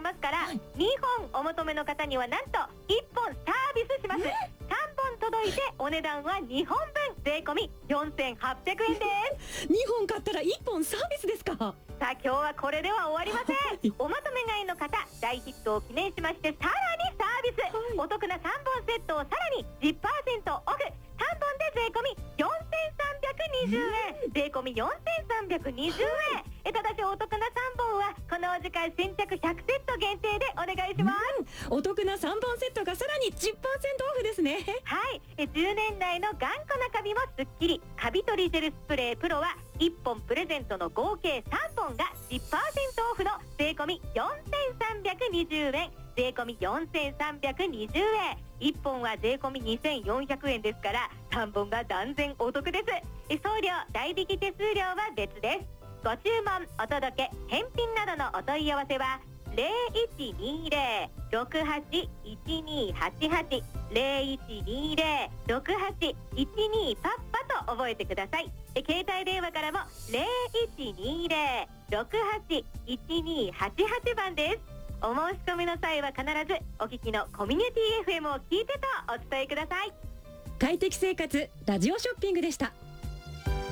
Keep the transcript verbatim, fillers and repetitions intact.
ますから、 はい、 にほんお求めの方にはなんといっぽんサービスします。さんぼん届いてお値段はにほんぶん税込みよんせんはっぴゃくえんです。 にほん買ったらいっぽんサービスですか。 さあ今日はこれでは終わりません、はい、おまとめ買いの方、大ヒットを記念しましてさらにサービス、はい、お得なさんぼんセットをさらに じゅっパーセント オフ、さんぼんで税込みよんせんさんびゃくにじゅうえん、税込みよんせんさんびゃくにじゅうえん、はい、えただしお得なさんぼんはこのお時間先着ひゃくセット限定でお願いします、 うん、お得なさんぼんセットがさらに じゅっパーセント オフですね。 はい、えじゅうねん来の頑固なカビもスッキリ、カビ取りジェルスプレープロはいっぽんプレゼントの合計さんぼんが じゅっパーセント オフの税込みよんせんさんびゃくにじゅうえん、税込みよんせんさんびゃくにじゅうえん、いっぽんは税込みにせんよんひゃくえんですからさんぼんが断然お得です。え送料代引き手数料は別です。ご注文、お届け、返品などのお問い合わせはゼロいちにゼロ ろくはち いちにはちはち ゼロいちにゼロ ろくはち いちにパッパと覚えてください。え携帯電話からもゼロいちにゼロ ろくはち いちにはちはちばんです。お申し込みの際は必ずお聞きのコミュニティ エフエム を聞いてとお伝えください。 快適生活ラジオショッピングでした。